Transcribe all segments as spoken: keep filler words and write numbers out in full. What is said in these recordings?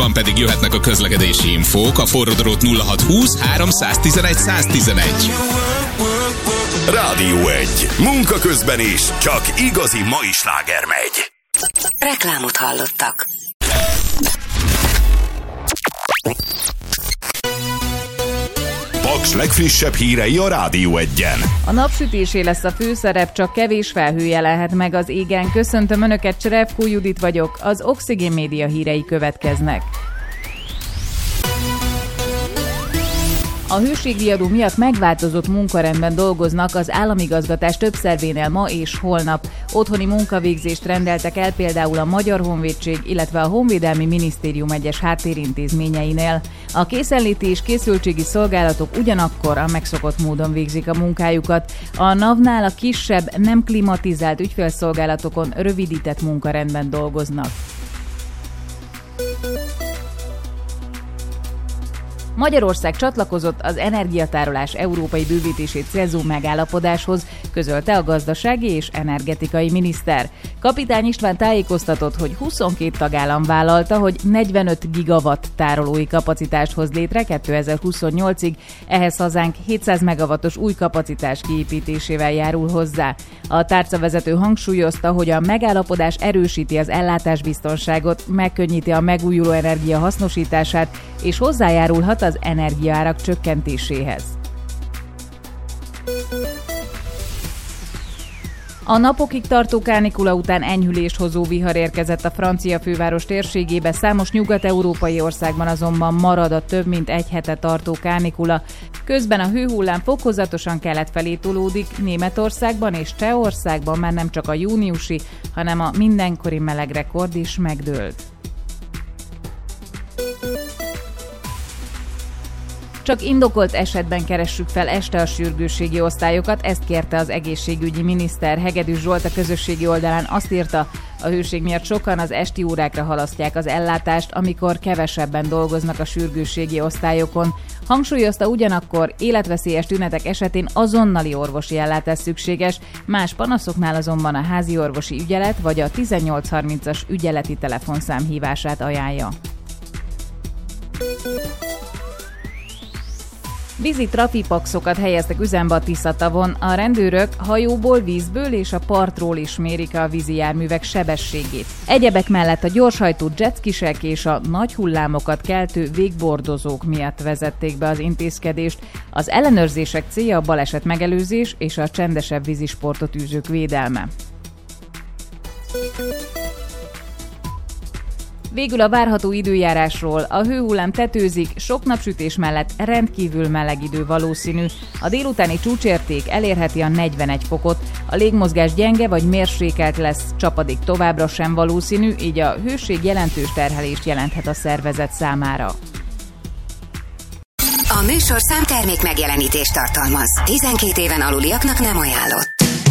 Van pedig jöhetnek a közlekedési infók a forradalót nulla hat húsz háromszáztizenegy száztizenegy. Rádió egy. Munka közben is, csak igazi mai sláger megy. Reklámot hallottak. Paks legfrissebb hírei a Rádió egyen. A napsütésé lesz a főszerep, csak kevés felhő jelenhet meg az égen. Köszöntöm Önöket, Cserepkó Judit vagyok, az Oxigén Média hírei következnek. A hőségriadó miatt megváltozott munkarendben dolgoznak az államigazgatás több szervénél ma és holnap. Otthoni munkavégzést rendeltek el például a Magyar Honvédség, illetve a Honvédelmi Minisztérium egyes háttérintézményeinél. A készenléti és készültségi szolgálatok ugyanakkor a megszokott módon végzik a munkájukat. A NAV-nál a kisebb, nem klimatizált ügyfélszolgálatokon rövidített munkarendben dolgoznak. Magyarország csatlakozott az energiatárolás európai bővítését célzó megállapodáshoz, közölte a gazdasági és energetikai miniszter. Kapitány István tájékoztatott, hogy huszonkét tagállam vállalta, hogy negyvenöt gigawatt tárolói kapacitást hoz létre kétezer-huszonnyolcig, ehhez hazánk hétszáz megawattos új kapacitás kiépítésével járul hozzá. A tárcavezető hangsúlyozta, hogy a megállapodás erősíti az ellátásbiztonságot, megkönnyíti a megújuló energia hasznosítását, és hozzájárulhat az energiaárak csökkentéséhez. A napokig tartó kánikula után enyhülést hozó vihar érkezett a francia főváros térségébe, számos nyugat-európai országban azonban marad a több mint egy hete tartó kánikula. Közben a hőhullám fokozatosan kelet felé tolódik, Németországban és Csehországban már nem csak a júniusi, hanem a mindenkori melegrekord is megdőlt. Csak indokolt esetben keressük fel este a sürgősségi osztályokat, ezt kérte az egészségügyi miniszter. Hegedűs Zsolt a közösségi oldalán azt írta, a hőség miatt sokan az esti órákra halasztják az ellátást, amikor kevesebben dolgoznak a sürgősségi osztályokon. Hangsúlyozta ugyanakkor, életveszélyes tünetek esetén azonnali orvosi ellátás szükséges, más panaszoknál azonban a házi orvosi ügyelet vagy a tizennyolc harmincas ügyeleti telefonszám hívását ajánlja. Vízi trafipaxokat helyeztek üzembe a Tisza-tavon. A rendőrök hajóból, vízből és a partról is mérik a vízi járművek sebességét. Egyebek mellett a gyorshajtó jetskisek és a nagy hullámokat keltő végbordozók miatt vezették be az intézkedést. Az ellenőrzések célja a baleset megelőzés és a csendesebb vízisportot űzők védelme. Végül a várható időjárásról. A hőhullám tetőzik, sok napsütés mellett rendkívül meleg idő valószínű. A délutáni csúcsérték elérheti a negyvenegy fokot. A légmozgás gyenge vagy mérsékelt lesz, csapadék továbbra sem valószínű, így a hőség jelentős terhelést jelenthet a szervezet számára. A műsorszám termék megjelenítést tartalmaz. tizenkét éven aluliaknak nem ajánlott.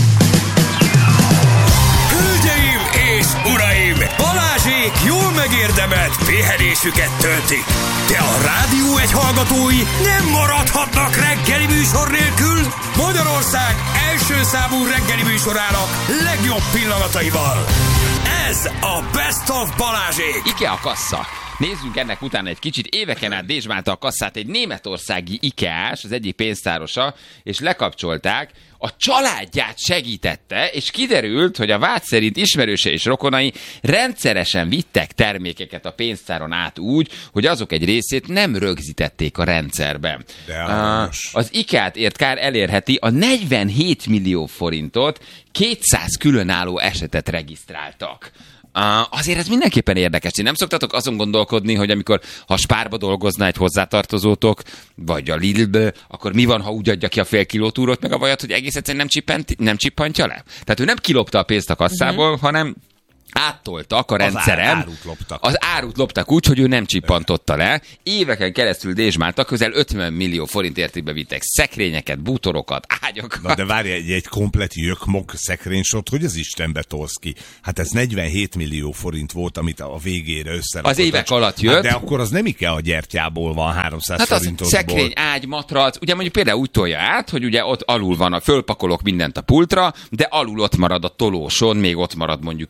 Hölgyeim és uraim! Balázsék jól megérdemelt pihenésüket töltik. De a Rádió egy hallgatói nem maradhatnak reggeli műsor nélkül. Magyarország első számú reggeli műsorának legjobb pillanataival. Ez a Best of Balázsék. IKEA kassa. Nézzünk ennek utána egy kicsit. Éveken át dézsmálta a kasszát egy németországi IKEA-s, az egyik pénztárosa, és lekapcsolták, a családját segítette, és kiderült, hogy a vád szerint ismerőse és rokonai rendszeresen vittek termékeket a pénztáron át úgy, hogy azok egy részét nem rögzítették a rendszerben. Uh, az IKEA-t ért kár elérheti a negyvenhét millió forintot, kétszáz különálló esetet regisztráltak. Uh, azért ez mindenképpen érdekes. Én nem szoktatok azon gondolkodni, hogy amikor ha Spárba dolgozna egy hozzátartozótok, vagy a Lidlbe, akkor mi van, ha úgy adja ki a fél kiló túrót, meg a vajat, hogy egész egyszerűen nem, csippent, nem csippantja le? Tehát ő nem kilopta a pénzt a kasszából, uh-huh. hanem áttoltak a rendszeren. Az árut loptak. Az árut loptak úgy, hogy ő nem csippantotta le. Éveken keresztül dézsmáltak, közel ötven millió forint értékbe vittek szekrényeket, bútorokat, ágyakat. Na de várj, egy, egy komplet jökmok szekrénysort, hogy az Istenbe tolsz ki? Hát ez negyvenhét millió forint volt, amit a végére összerakott. Az évek alatt jött. Hát de akkor az nem IKEA gyertyából van háromszáz hát forintosból. Hát az szekrény, ágy, matrac, ugye mondjuk például úgy tolja át, hogy ugye ott alul van, a fölpakolok mindent a pultra, de alul ott marad a tolóson, még ott marad mondjuk egy éjjel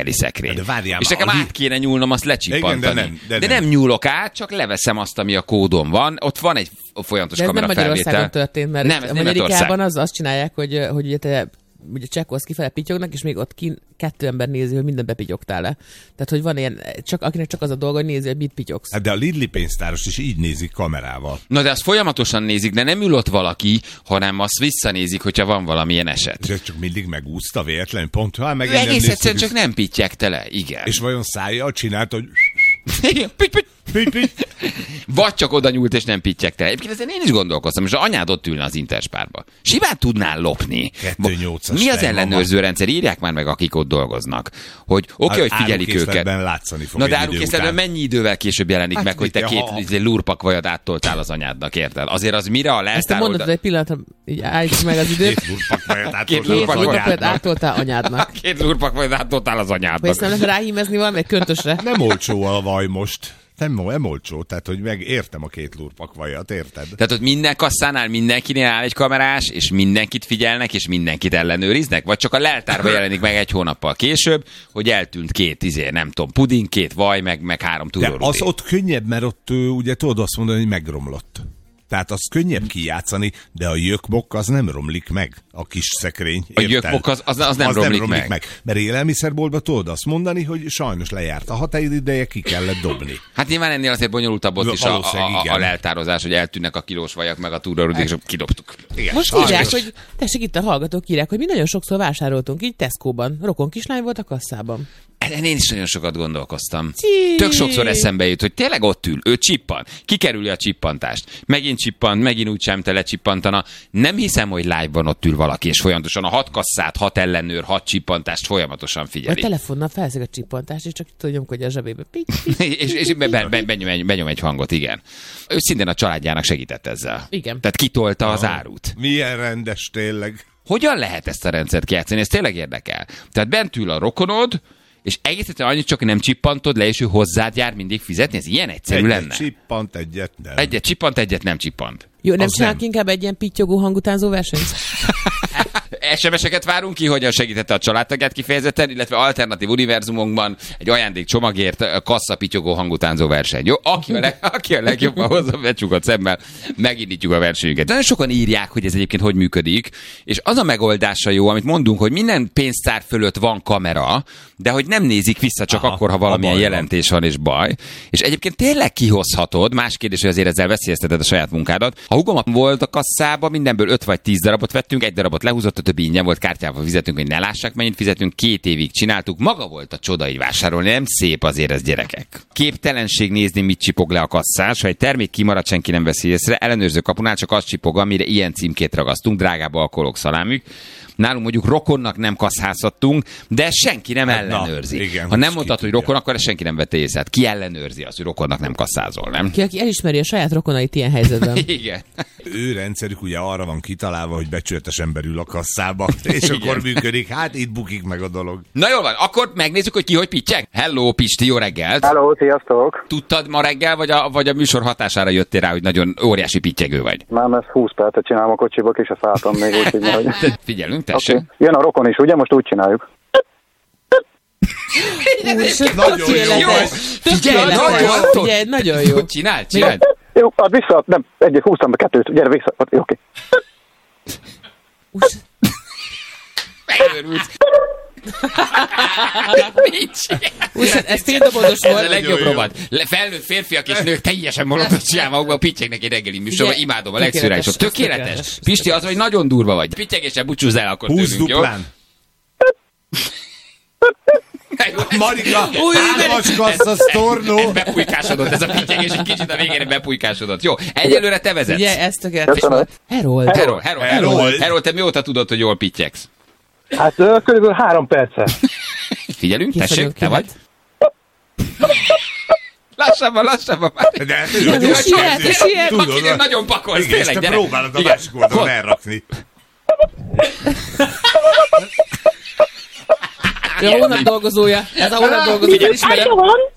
reggeli szekrény. De várjál, és nekem a... át kéne nyúlnom, azt lecsippantani. Igen, de nem, de de nem. nem nyúlok át, csak leveszem azt, ami a kódon van. Ott van egy folyamatos de ez nem kamerafelvétel. Magyarországon történt, mert nem, ez Amerikában az, azt csinálják, hogy, hogy ugye te ugye csekkolsz kifele pityognak, és még ott kin kettő ember nézi, hogy minden bepityogtál le. Tehát, hogy van ilyen, csak, akinek csak az a dolga, hogy nézi, hogy mit pityogsz. Hát de a Lidli pénztáros is így nézik kamerával. Na de azt folyamatosan nézik, de nem ül ott valaki, hanem azt visszanézik, hogyha van valamilyen eset. És ez csak mindig megúszta véletlenül, pont ha meg Egész egyszerűen csak nem pittyegte le, igen. És vajon szájjal csinált, hogy... Igen, pitty, pitty. Pitty, pitty. Vagy csak oda nyúlt és nem pittyegte. Egyébként ezen én is gondolkoztam, és az anyád ott ülne az Interspárba. Simán tudnál lopni. kettő nyolcas Mi az tej, ellenőrző mama. rendszer? Írják már meg, akik ott dolgoznak. Hogy oké, okay, hogy figyelik őket. Árukészletben látszani fog Na egy de idő árukészletben után. mennyi idővel később jelenik Hát meg, hogy te mit, két ha- izé, lurpak-vajat áttoltál az anyádnak, érted? Azért az mire a Ezt a leltár mondatot oldal... egy pillanatra, így állíts meg az időt. Két lurpak vajat Két átoltál lurpak az vajat. Két anyádnak. átoltál anyádnak. Két lurpak-vajat áttoltál az Vagy anyádnak. ezt nem lehet ráhímezni valami egy köntösre? Nem olcsó a vaj most. Nem, nem olcsó, tehát hogy megértem a két lurpak vajat, érted? Tehát ott minden kasszánál mindenkinél áll egy kamerás, és mindenkit figyelnek, és mindenkit ellenőriznek? Vagy csak a leltárban jelenik meg egy hónappal később, hogy eltűnt két, izé, nem tudom, puding, két vaj, meg, meg három De túrórudé. az ott könnyebb, mert ott ö, ugye tudod azt mondani, hogy megromlott. Tehát az könnyebb kijátszani, de a jökbok az nem romlik meg, a kis szekrény. A érted? jökbok az, az, az nem az romlik, nem romlik meg. meg. Mert élelmiszerboltban tudod azt mondani, hogy sajnos lejárt a határideje, ki kellett dobni. Hát nyilván ennél azért bonyolultabb ott is a, Valószínűleg a, a, igen. a leltározás, hogy eltűnnek a kilós vajak, meg a túrórudék, és kidobtuk. Igen, Most sajnos. írják, hogy tessék, itt a hallgatók írják, hogy mi nagyon sokszor vásároltunk így Tesco-ban. Rokon kislány volt a kasszában. Ezen én is nagyon sokat gondolkoztam. Cí. Tök sokszor eszembe jut, hogy tényleg ott ül, ő csippan, kikerüli a csippantást. Megint csippant, megint úgy sem te lecsippantana. Nem hiszem, hogy live-ban ott ül valaki, és folyamatosan a hat kasszát, hat ellenőr, hat csippantást folyamatosan Vagy figyeli. telefonnal felszeg a csippantást, és csak tudja nyomkodja a zsebébe. Pitty, pitty. és és be, be, be, benyom, egy, benyom egy hangot, igen. Ő szintén a családjának segített ezzel. Igen. Tehát kitolta az árut. Milyen rendes tényleg. Hogyan lehet ezt a rendszert kijátszani? Ez tényleg érdekel. Tehát bent ül a rokonod, és egész egyszerűen annyit csak nem csippantod le, és ő hozzád jár mindig fizetni? Ez ilyen egyszerű Egyet lenne? csippant, egyet nem. Egyet csippant, egyet nem csippant. Jó, nem Az csinálunk nem. inkább egy ilyen pittyogó hangutánzó versenyt? es em es-eket várunk ki, hogyan segítette a családtagját kifejezetten, illetve alternatív univerzumunkban egy ajándék csomagért kassza pityogó hangutánzó verseny. Jó? Aki a, leg, aki a legjobban hozza becsukott szemmel, megindítjuk a versenyünket. Nagyon sokan írják, hogy ez egyébként hogy működik, és az a megoldása jó, amit mondunk, hogy minden pénztár fölött van kamera, de hogy nem nézik vissza csak Aha, akkor, ha a valamilyen baj van. jelentés van és baj. És egyébként tényleg kihozhatod, más kérdés, hogy azért ezzel veszélyezteted a saját munkádat. Ha hugom volt a kasszába, mindenből öt vagy tíz darabot vettünk, egy darabot lehúzott, a többi ingyen volt, kártyával fizetünk, hogy ne lássák, mennyit fizetünk, két évig csináltuk. Maga volt a csoda így vásárolni, nem szép azért ez, gyerekek. Képtelenség nézni, mit csipog le a kasszás, ha egy termék kimarad, senki nem veszi észre, ellenőrző kapunál csak azt csipog, amire ilyen címkét ragasztunk, drágább alkoholok, szalámük. Nálunk mondjuk rokonnak nem kasszázhattunk, de senki nem ellenőrzi. Na, igen, ha nem ki mondtad, hogy tudja. rokon, akkor ezt senki nem vette észre. Hát ki ellenőrzi azt, hogy rokonnak nem kasszázol, nem? Ki, aki elismeri a saját rokonait ilyen helyzetben. Igen. Ő rendszerük ugye arra van kitalálva, hogy becsületesen belül a kasszába, és Igen. akkor működik. Hát itt bukik meg a dolog. Na jól van, akkor megnézzük, hogy ki hogy pittyeg. Hello, Pisti, jó reggelt! Hello, sziasztok! Tudtad ma reggel, vagy a, vagy a műsor hatására jöttél rá, hogy nagyon óriási pittyegő vagy? Már ezt húsz percet csinálom a kocsiba, ki se szálltam még, úgyhogy hogy... Te- Figyelünk, tessék. Okay. Jön a rokon is, ugye? Most úgy csináljuk. Nagyon jó. Jó! Figyelj, nagyon, Figyelj, nagyon jó. Csináld, csináld! Jó, ad vissza, nem, egyet húztam be, kettőt, gyere vissza, ad, jó, oké. Megőrült. Mit csinál? Úgy, ez féldobodos Ez a volt. legjobb jó. rovat. Le- Felnőtt férfiak és nők teljesen molottot csinálva magukba, pittyegnek egy reggeli műsorban, Igen. imádom a legszürálisabb. Tökéletes, Tökéletes. tökéletes. Pisti, az, hogy nagyon durva vagy. Pittyegésen búcsúzz el akkor Húsz tőlünk, jó? duplán. Marika, Új, hármas kassza, sztornó. Ez bepulykásodott, ez a pittyegés egy kicsit a végére bepulykásodott. Jó, egyelőre te vezetsz. Ugye, ez tökéletes Köszönöm. volt. Herold. Herold, Herold, Herold, Herold. Herold, te mióta tudod, hogy jól pittyegsz? Hát ö, körülbelül három perce. Figyelünk, tessék, Kiszorult te ki, vagy? Lassabban, lassabban már. De Igen, tudod, siet, hogy- siet. tudod, Makinél nagyon pakolsz, igen, és tényleg, te gyere. próbálod a Igen. másik oldalon Hol? elrakni. A hónap dolgozója. Ez a hónap dolgozója, ismerem.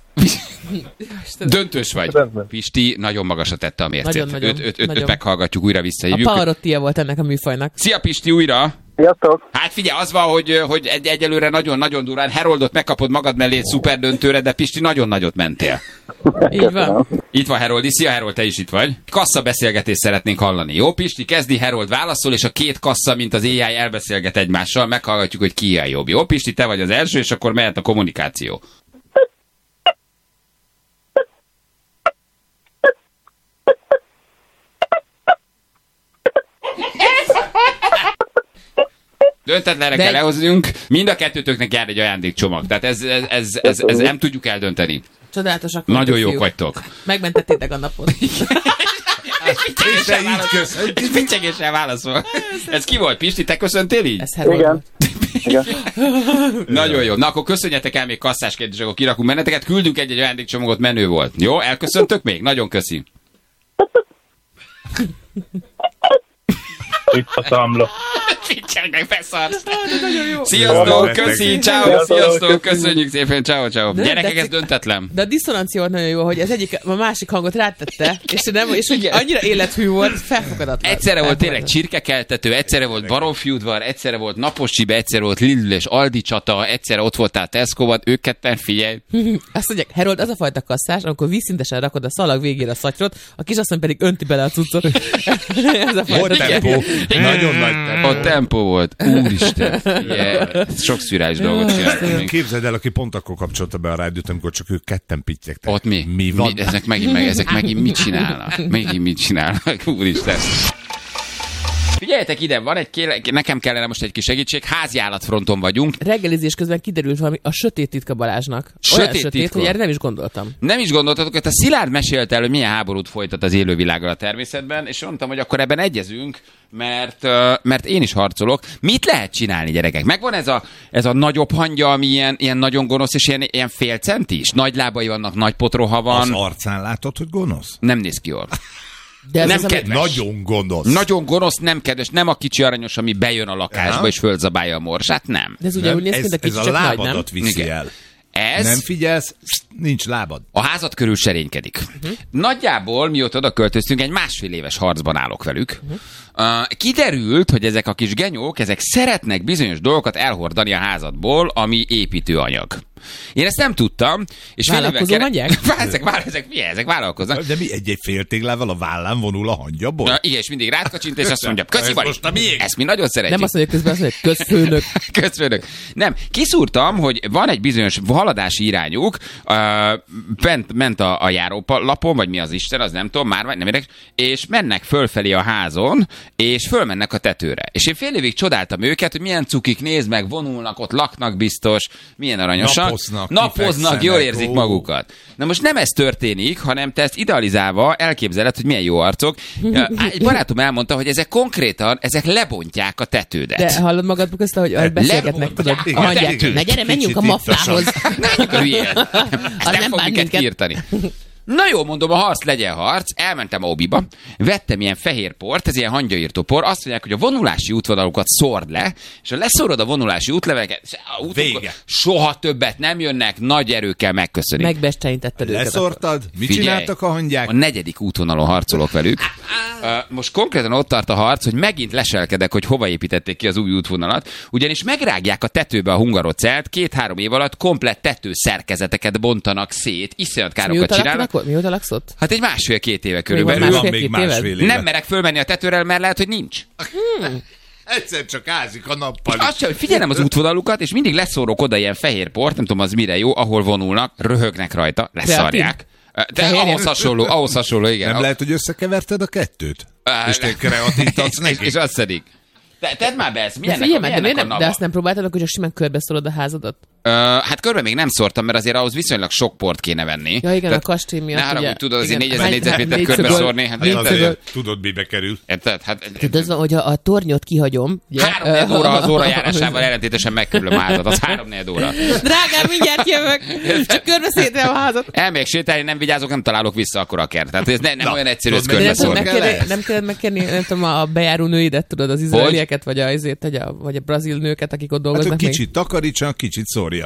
Döntős vagy. Rendben. Pisti nagyon magasra tette a mércét. Nagyon, nagyon, Öt, öt, öt, öt nagyon. meghallgatjuk, újra A visszahívjuk. Pavarottia volt ennek a műfajnak. Szia Pisti, újra! Sziasztok! Hát figyelj, az van, hogy, hogy egy, egyelőre nagyon-nagyon durán Heroldot megkapod magad mellé egy szuper döntőre, de Pisti, nagyon nagyot mentél. Így van. Itt van Heroldi. Szia, Herold, te is itt vagy. Kassa beszélgetést szeretnénk hallani. Jó, Pisti, kezdi, Herold válaszol, és a két kassa, mint az á i elbeszélget egymással, meghallgatjuk, hogy ki a jobb. Jó, Pisti, te vagy az első, és akkor mehet a kommunikáció. Döntetlenre kell lehoznunk, mind a kettőtöknek jár egy ajándékcsomag. Tehát ez, ez, ez, ez, ez nem tudjuk eldönteni. Csodálatosak. Nagyon jók vagytok. Megmentettétek a napot. És picsegéssel válaszol. Ez ki volt, Pisti? Te köszöntél így? Ez Herold. Igen. Igen. Nagyon jó. Na akkor köszönjetek el még kasszás kérdés, akkor kirakunk benneteket. Küldünk egy-egy ajándékcsomagot, menő volt. Jó, elköszöntök még? Nagyon köszi. Itt a számla. Figyelj, beszarsz. Sziasztok, köszi, ciao, sziasztok, köszönjük szépen, ciao, ciao. Gyerekek, ez döntetlen. De a diszonancia volt nagyon jó, hogy az egyik, a másik hangot rátette, és, nem, és hogy annyira élethű volt, felfogadatlan. Egyszerre volt tényleg csirkekeltető, egyszerre volt baromfiudvar, egyszerre volt napos csibe, egyszerre volt Lidl és Aldi csata, egyszerre ott voltál Tesco-ban, ők ketten, figyelj. Azt mondják, Herold, az a fajta kasszás, amikor vízszintesen rakod a szalag végére a szatyrot, a kisasszony pedig önti bele a cuccot. Ez a Volt tempó. Nagyon nagy tempó. A tempó volt. Úristen. Yeah. Sok szürális dolgot csináltunk. Képzeld el, aki pont akkor kapcsolta be a rádiót, amikor csak ők ketten pittyegtek. Ott mi? Mi van? Mi, ezek, megint, meg, ezek megint mit csinálnak? Megint mit csinálnak? Úristen. Figyeljetek ide, van egy kéle, nekem kellene most egy kis segítség, háziállatfronton vagyunk. Reggelizés közben kiderült valami a sötét titka Balázsnak. Sötét Olyan sötét, titka? hogy erre nem is gondoltam. Nem is gondoltatok, hogy a Szilárd mesélte el, hogy milyen háborút folytat az élővilággal a természetben, és mondtam, hogy akkor ebben egyezünk, mert, mert én is harcolok. Mit lehet csinálni, gyerekek? Megvan ez a, ez a nagyobb hangya, ami ilyen, ilyen nagyon gonosz, és ilyen, ilyen fél centis? Nagy lábai vannak, nagy potroha van. Az arcán látod, hogy gonosz? Nem néz ki jól. De ez Nem az, ami- kedves. Nagyon gonosz. Nagyon gonosz, nem kedves, nem a kicsi aranyos, ami bejön a lakásba Aha. és fölzabálja a morsát, nem. De ez ugye úgy néz ki, ez, mint a kicsi, ez a csak nagy, nem? lábadat viszi Igen. el. Ez Nem figyelsz, nincs lábad. a házad körül serénykedik. Uh-huh. Nagyjából, mióta oda költöztünk, egy másfél éves harcban állok velük. Uh-huh. Uh, kiderült, hogy ezek a kis genyók, ezek szeretnek bizonyos dolgokat elhordani a házadból, ami építőanyag. Én ezt nem tudtam. És fél évvel Vállalkozó mondják? ezek, vál, ezek, mi, ezek vállalkoznak. De mi egy-egy féltéglával a vállán vonul a hangyaból? Uh, igen, és mindig rákacsint, és azt mondja, köszi, Ez Bali, most a miénk. ezt mi nagyon szeretjük. Nem azt mondja közben, azt mondja, közfőnök. Közfőnök. Nem, kiszúrtam, hogy van egy bizonyos haladási irányuk, uh, bent, ment a, a járólapon, vagy mi az Isten, az nem tudom, már vagy nem érdekes, és mennek fölfelé a házon, és fölmennek a tetőre. És én fél évig csodáltam őket, hogy milyen cukik, nézd meg, vonulnak, ott laknak biztos, milyen aranyosak. Napoznak, Napoznak, kifekszenek, jól érzik ó. magukat. Na most nem ez történik, hanem te ezt idealizálva elképzeled, hogy milyen jó arcok. Egy barátom elmondta, hogy ezek konkrétan, ezek lebontják a tetődet. De hallod magad közt, hogy, hogy beszélgetnek, tudod, Lebontják. a hangyák. Igen, Na gyere, menjünk a kicsit maflához. Menjünk a hülyén. Ezt nem nem fog bánt minket minket. kiirtani. Na jó, mondom, a harc legyen harc. Elmentem a Obiba, vettem ilyen fehér port, ez ilyen hangyaírtó por. Azt mondják, hogy a vonulási útvonalukat szórd le, és ha leszórod a vonulási útleveleket, a útvonalak Vége. soha többet nem jönnek, nagy erőkkel megköszönik. Megbesteinítetted őket. Leszórtad? Mit Figyelj, csináltak a hangyák? A negyedik útvonalon harcolok velük. Uh, most konkrétan ott tart a harc, hogy megint leselkedek, hogy hova építették ki az új útvonalat, ugyanis megrágják a tetőbe a hungarocelt, két-három év alatt komplett tetőszerkezeteket bontanak szét, iszonyat károkat Mióta csinálnak. laknak? Mióta laksz ott? Hát egy másfél-két éve van körülbelül. másfél- Van még két másfél éve? éve. Nem merek fölmenni a tetőre, mert lehet, hogy nincs. Egyszer csak ázik a nappal. Azt sem, hogy figyelem az útvonalukat, és mindig leszórok oda ilyen fehér port, nem tudom az mire jó, ahol vonulnak, röhögnek rajta, leszarják. De Fehérje? ahhoz hasonló, ahhoz hasonló, igen. Nem lehet, hogy összekeverted a kettőt? És te kreatívtatsz és, neki? és azt szedik. Te, tedd már be ezt, De milyennek, figyelj a, már, de, milyennek miért a nem, de nava? azt nem próbáltad, hogy csak simán körbeszorod a házadat? Ö, hát körbe még nem szórtam, mert azért ahhoz viszonylag sok port kéne venni. Ja igen, Tehát a kastély miatt. ne haragudj, ugye, tudod, azért igen. négyezer Hány- négyzetméter négy körbe szögöl- szórni, hát négy az szögöl- Azért tudod, mibe kerül. Érted? Hát, Tudod, az van, hogy a, a tornyot kihagyom. ugye? három óra az órajárásával ellentétesen megkerül a házat, az három óra. Drágám, mindjárt jövök. Csak körbeszédre a házat. Elmegyek sétálni, nem vigyázok, nem találok vissza akkor a kert. Tehát ez ne, nem Na, olyan egyszerű, ezt tudod, De nem, körbe tudod Szólni. szórni. megkérni, nem kellett megkérni, nem tudom, a bejáró nőidet, tudod, az izraelieket, vagy a, azért, vagy a, vagy a brazil nőket, akik ott Hát, dolgoznak hogy még. kicsit takarítsanak, kicsit szórjanak.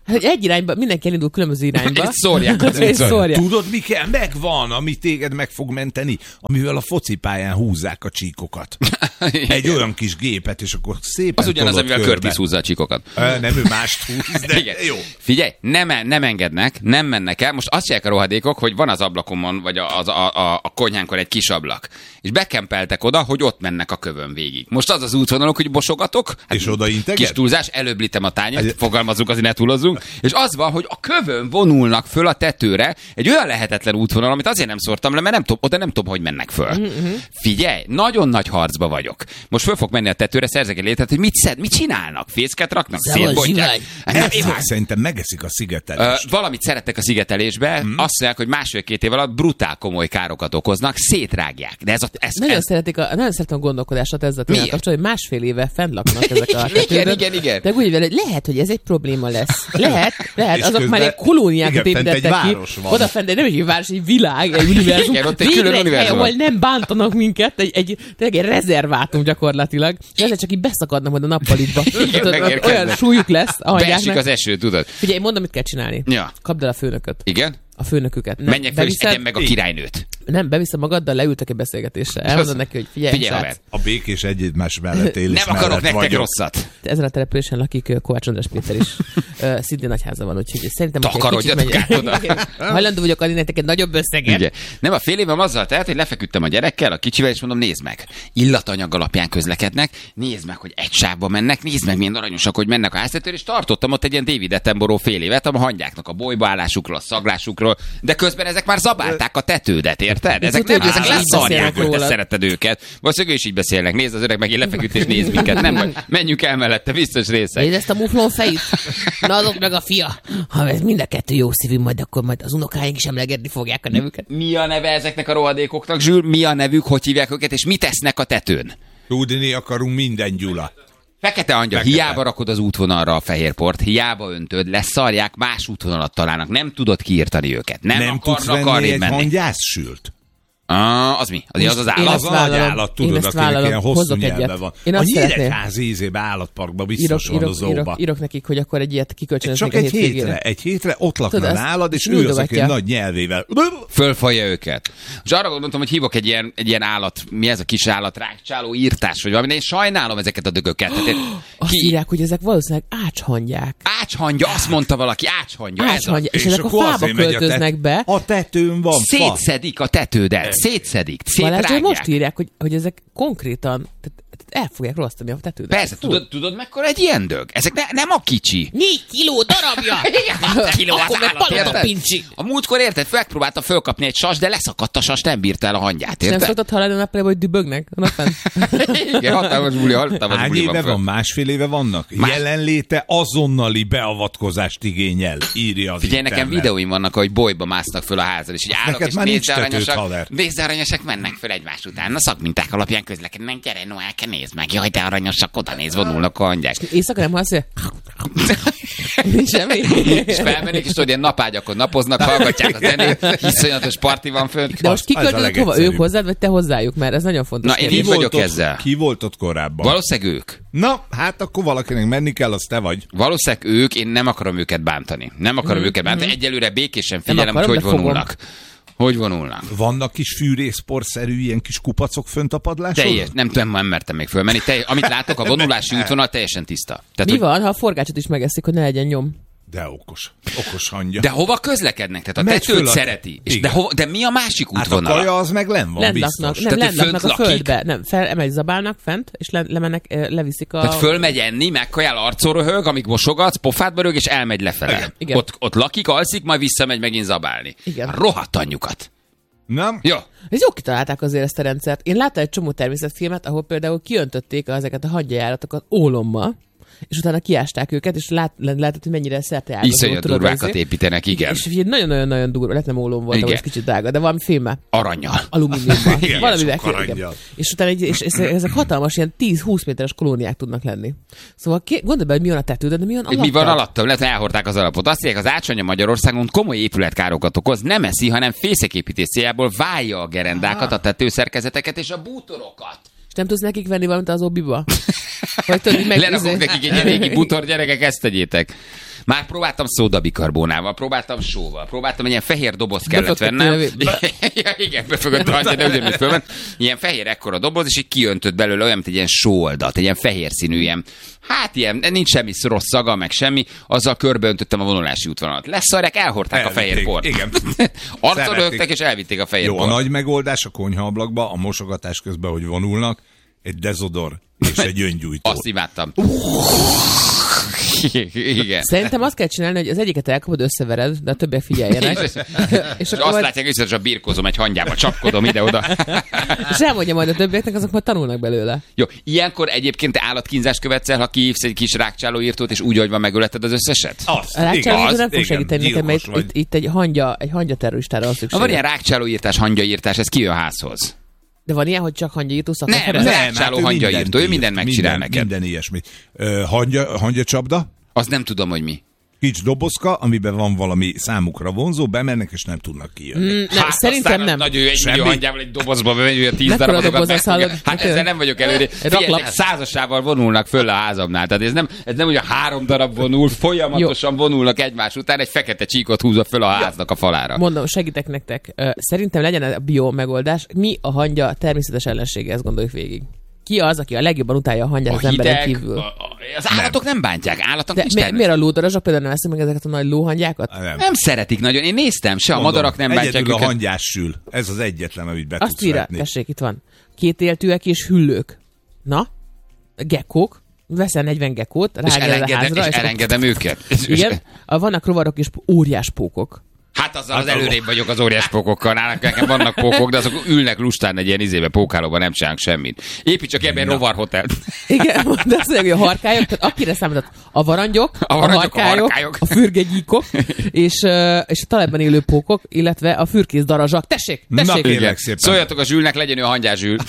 Hogy egy irányba, mindenki elindul különböző irányba. És szórják az És utcán. szórják. Tudod, mi kell? Megvan, ami téged meg fog menteni, amivel a focipályán húzzák a csíkokat. Egy olyan kis gépet, és akkor szépen Az ugyanaz, tolod amivel körbe. Curtis húzza a csíkokat. Ö, Nem, ő mást húz, de Igen. jó. Figyelj, nem, nem engednek, nem mennek el. Most azt csinálják a rohadékok, hogy van az ablakomon, vagy az, a, a, a konyhánkon egy kis ablak. És bekempeltek oda, hogy ott mennek a kövön végig. Most az az útvonalok, hogy bosogatok. Hát És oda integet? Kis túlzás, előblítem a tányért, fogalmazunk, azért ne túlozzunk. És az van, hogy a kövön vonulnak föl a tetőre egy olyan lehetetlen útvonal, amit azért nem szórtam le, mert nem tudom, oda nem tudom, hogy mennek föl. Mm-hmm. Figyelj, nagyon nagy harcba vagyok. Most föl fog menni a tetőre, szerzek egy létet, hogy mit szed, mit csinálnak? Fészket raknak? Szétbontják? Ezek szerintem megeszik a Ö, szigetelést. valamit szerettek a szigetelésbe, mm. azt mondják, hogy másfél-két év alatt brutál komoly károkat okoznak, szétrágják. De ez a... Ez, Nagyon, ez... szeretik a, nagyon szeretem a gondolkodását ezzel a Miért? kapcsolatban, hogy másfél éve fennlaknak ezek a Igen, tetődön. igen, igen. De úgy, hogy lehet, hogy ez egy probléma lesz. Lehet, lehet. És Azok közben- már egy kolóniákat igen, fent egy építettek ki. város van. Oda fent, nem egy város, egy világ, egy univerzum. Igen, ott egy Végre külön egy hely, univerzum ahol van. nem bántanak minket, egy, egy, tényleg egy rezervátum gyakorlatilag. És ezzel csak így beszakadnak majd a nappalitba. Tudod, megérkeznek. olyan súlyuk lesz a Beesik hangyáknak. az eső, tudod? Figyelj, én mondom, mit kell csinálni. Ja. Kapd el a főnököt. Igen? A főnöküket. Nem, Menjek fel, és beviszed- egyem meg a királynőt. Nem, beviszem magaddal, leültek egy beszélgetésre. Elmondod neki, hogy figyelj, Figyelj, srác, haver. A békés egymás mellett élés Nem akarok mellett nektek vagyok. rosszat. ezen a településen lakik ö, Kovács András Péter is. Ö, Szintén nagyháza van, úgyhogy szerintem... hogyha egy Takarodjatok kicsit át oda. megy- Hajlandó vagyok adni nektek egy nagyobb összeget. Igen. Nem, a fél évem azzal telt, hogy lefeküdtem a gyerekkel, a kicsivel, és mondom, nézd meg. Illatanyag alapján közlekednek, nézd meg, hogy egy sávba mennek, nézd meg, milyen aranyosak, hogy mennek a háztetőre, és tartottam ott egy ilyen David Attenborough fél évet, a hangyáknak a bolybaállásukról, a szaglásukról, de közben ezek már zabálták a tetődet, érted? Ezek nem, tudod, ezek hogy így leszarják, beszélnek hogy te róla. szereted őket. Valószínűleg ő is így beszélnek. Nézd, az öreg meg én lefeküdt, és nézd minket. Nem, baj. Menjünk el mellette, biztos részek. Nézd ezt a muflon fejét? Na azok meg a fia. Ha ez mind a kettő jó szívű, majd akkor majd az unokáink is emlegetni fogják a nevüket. Mi a neve ezeknek a rohadékoknak, Zsül? Mi a nevük, hogy hívják őket, és mit tesznek a tetőn? Tudni akarunk minden, Gyula. Fekete angyal, Fekete. hiába rakod az útvonalra a fehérport, hiába öntöd, leszarják, más útvonalat találnak, nem tudod kiírtani őket. Nem, Nem tudsz akarnak venni arrébb egy menni. hangyászsült? Ah, az mi? Az, az az Én állat? Az ezt a nagy vállalom. állat, Én tudod, ezt akinek vállalom. ilyen hosszú Hozzak nyelve egyet. van. Én A azt szeretném. Nyíregyházi ízébe állatparkban Írok, biztos van a írok, zóba. írok, írok nekik, hogy akkor egy ilyet kikölcsönöznek Csak a egy hétvégére. hétre, egy hétre ott lakna Tudod, azt nálad, és ő az, aki nyújtogatja. nagy nyelvével. Fölfalja őket. És arra gondoltam, hogy hívok egy ilyen, egy ilyen állat, mi ez a kis állat, rákcsáló írtás, vagy valami, de én sajnálom ezeket a dögöket. Tehát, Azt ki, írják, hogy ezek valószínűleg ácshangyák. ácshangya, azt mondta valaki, ácshangya. Ez a, Ácshangya. És És ezek a akkor fába azért megy a költöznek tet- be. A tetőn van fa. szétszedik a tetődet, szétszedik, Balázs, hogy szétrágják. most írják, hogy, hogy ezek konkrétan tehát, tehát el fogják rossztani a tetődet. Persze, tudod, tudod mekkora egy ilyen dög? Ezek ne, nem a kicsi. Négy kiló darabja! hat kiló az Akkor meg állat, érted? palota-pincsi. A múltkor érted, megpróbálta fölkapni egy sas, de leszakadt a sas, nem bírta el a hangyát, És nem érted? szoktad hallani a nappalában, hogy dübögnek? Van fenn. Igen, hatalmas buli, hatalmas Hány buli éve van van? föl. Másfél éve vannak? Más- Jelenléte azonnali beavatkozást igényel, írja az Figyelj, nekem internet. videóim vannak, hogy bolyba másznak föl a házal, és így állok, neked és már nincs nézd tetőd, aranyosak, haver. nézd aranyosak mennek föl egymás után. A szakminták alapján közlekednek, gyere Noelke, nézd meg, jaj, de aranyosak, oda néz, vonulnak a hangyák. Éjszaka nem hallasz, hogy nincs semmi. És felmennék, és tudod, ilyen napágyakon napoznak, hallgatják a zenét, iszonyatos parti van fönt. De most Az- az a kiköltözött hova? legegyszerűbb. Ők hozzád, vagy te hozzájuk? Mert ez nagyon fontos. Na, én kérdés. így vagyok ott, ezzel. Ki volt ott korábban? Valószínűleg ők. Na, hát akkor valakinek menni kell, az te vagy. Valószínűleg ők, én nem akarom őket bántani. Nem akarom őket bántani. Egyelőre békésen figyelem, akarom, hogy de hogy fogom. vonulnak. Hogy vonulnak. Vannak kis fűrészporszerű ilyen kis kupacok fönt a padláson? Teljes, nem tudom, nem mertem még fölmenni. Teljes, amit látok, a vonulási útvonal teljesen tiszta. Tehát, Mi hogy, van, ha a forgácsot is megeszik, hogy ne legyen nyom? De okos. Okos hangja. de hova közlekednek? Tehát a Megy tetőt föl a- szereti. És de, Igen. hova, de mi a másik hát a útvonala? kaja az meg len van, Lent biztos. laknak, nem, Tehát, lent hogy laknak a fönt lakik? földbe. Nem, fel, emegy, zabálnak fent, és le, lemennek, eh, leviszik a... Tehát fölmegy enni, megkajál, arcon röhög, amíg mosogatsz, pofádba rög, és elmegy lefele. Igen. Igen. Ott, ott lakik, alszik, majd visszamegy megint zabálni. Igen. Rohadt anyjukat. Nem? Jó. Ez jó kitalálták azért ezt a rendszert. Én láttam egy csomó természetfilmet, ahol például kiöntötték ezeket a hangyajáratokat ólommal, és utána kiásták őket, és lát, lehetett, hogy mennyire szerteágazó. Iszonyat tudod, durvákat azért. építenek, igen. És ugye nagyon-nagyon-nagyon durva, lehet nem ólom volt, Igen. vagy kicsit drága, de valami fémmel. Aranyjal. Alumíniumban. Igen, Valamivel sok kell, igen. aranyjal. És utána egy, és, és ezek hatalmas, ilyen tíz-húsz méteres kolóniák tudnak lenni. Szóval ké, gondolj be, hogy mi van a tetődön, de mi van alatta. Mi van alattam? Lehet, hogy elhordták az alapot. Azt mondják, az ácsanya Magyarországon komoly épületkárokat okoz, nem eszi, hanem fészeképítés céljából válja a gerendákat, a tetőszerkezeteket és a bútorokat. És nem tudsz nekik venni valamit az obiba? Vagy tudod, így meg... Lerakok nekik egy ilyen régi bútor, gyerekek, ezt tegyétek. Már próbáltam szódabikarbónával, próbáltam sóval, próbáltam, egy ilyen fehér doboz kellett vennem. Ja, igen, befogott a hangja, de ugyanúgy fölment. Ilyen fehér ekkora doboz, és így kiöntött belőle olyan, mint egy ilyen sóoldat, egy ilyen fehér színű, ilyen, hát ilyen, nincs semmi rossz szaga, meg semmi, azzal körbeöntöttem a vonulási útvonalat. Leszarják, elhordták elvitték, a fehér port. Igen. Arcon rögtek, és elvitték a fehér Jó, port. A nagy megoldás a konyhaablakba, a mosogatás közben, hogy vonulnak, egy dezodor és egy öngyújtó. Azt imádtam. Igen. Szerintem azt kell csinálni, hogy az egyiket elkapod, összevered, de a többiek figyeljenek. és, és akkor azt majd... látják, hogy a birkózom egy hangyába, csapkodom ide-oda. És elmondja majd a többieknek, azok majd tanulnak belőle. Jó, ilyenkor egyébként állatkínzást követsz el, ha kihívsz egy kis rákcsálóírtót, és úgy, hogy van, megöleted az összeset? Azt, a rákcsálóírtó nem fog igen, segíteni nekem, mert itt, itt egy hangya, egy hangya terroristára van szükség. Ha van ilyen rákcsálóírtás, hangyaírtás, ez ki jön házhoz? De van ilyen, hogy csak hangyaírtó szakember? Nem, nem, rákcsáló hát hangyaírtó, ő mindent megcsinál minden, neked. Minden ilyesmi. Uh, hangya, hangyacsapda? Azt nem tudom, hogy mi. Kics dobozka, amiben van valami számukra vonzó, bemennek és nem tudnak kijönni. Mm, nem, hát szerintem nem. Nagyon egy millió hangyával egy dobozba bemegy, hogy a tíz darabokat megfogja. Hát ezzel nem vagyok előre. Figyelj, százasával vonulnak föl a házamnál. Tehát ez nem, ez nem, hogy a három darab vonul, folyamatosan vonulnak egymás után, egy fekete csíkot húzza föl a háznak a falára. Mondom, segítek nektek. Szerintem legyen a bio megoldás. Mi a hangya természetes ellensége, ezt gondoljuk végig. Ki az, aki a legjobban utálja a hangyát az emberen kívül? A, a, az állatok nem, nem bántják, állatok de nincs mi, miért a lódarazsok például nem eszik meg ezeket a nagy lóhangyákat? Nem, nem szeretik nagyon, én néztem, se Mondom, a madarak nem bántják őket. Egyedül a hangyás sül. Ez az egyetlen, amit be Azt tudsz írja, vetni. tessék, itt van. Kétéltőek és hüllők. Na? Gekkók. Veszel negyven gekkót, ráged a házra. És, és elengedem őket. Igen. Vannak rovarok és óriás pókok. Hát azzal az előrébb vagyok az óriás pókokkal. Nálunk nekem vannak pókok, de azok ülnek lustán egy ilyen izébe, pókálóban, nem csinálnak semmit. Építs csak ebben rovarhotelt. Igen, de azt mondja, hogy a harkályok, tehát akire számított a varangyok, a, varangyok, a harkályok, a, harkályok. a fürgegyíkok, és, és a talajban élő pókok, illetve a fürkész darazsak. Tessék, tessék! Na, kérlek szépen. Szóljatok a Zsülnek, legyen ő a hangyás Zsül.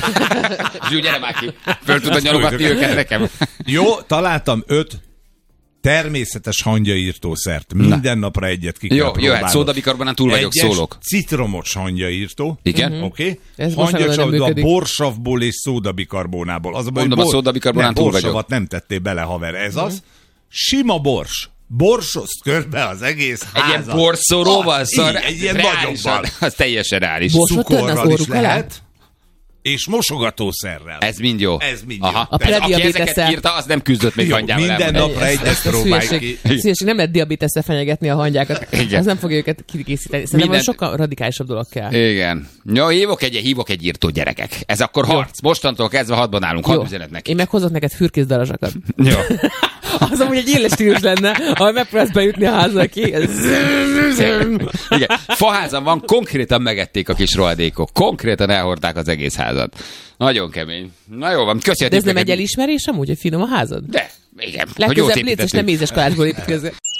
Zsül, gyere már ki. Föl tudod nyalogatni őket nekem. Jó, találtam öt természetes hangyaírtószert. Minden napra egyet ki kell Jó, próbálnom. jöhet, szódabikarbonán túl vagyok, Egyes szólok. citromos hangyaírtó. Igen. Uh-huh. Oké. Okay. Hangyacsapda borsavból és szódabikarbónából. Az a baj, Mondom, bor... a szódabikarbonán túl vagyok. Borsavat nem tettél bele, haver. Ez uh-huh. az. Sima bors. Borsoszt körbe az egész házat. Egy ilyen porszóróval szar. Egy ilyen nagyobban. Az teljesen reális. Cukorral is lehet. És mosogatószerrel. Ez mind jó. Ez mind Aha. jó. Ez, aki ezeket írta, az nem küzdött még jó, hangyával. minden napra egyet próbálj ki. Szíveség, nem lehet diabétesszel fenyegetni a hangyákat. Igen. Az nem fogja őket kikészíteni. Szerintem minden... sokkal radikálisabb dolog kell. Igen. Jó, hívok egy, hívok egy írtó, gyerekek. Ez akkor harc. Jó. Mostantól kezdve hadban állunk. Hadd üzenet neki. Én meghozok neked fürkész darazsakat. Jó. Az amúgy egy éles stílus lenne, ahol megpróbálsz bejutni a házra ki. Igen. Faházam van, konkrétan megették a kis rohadékok. Konkrétan elhordták az egész házat. Nagyon kemény. Na jó van, köszönjük. De ez nem egy elismerés amúgy, hogy finom a házad? De, igen. Legközelebb légy, és nem mézes kalácsból építkezni.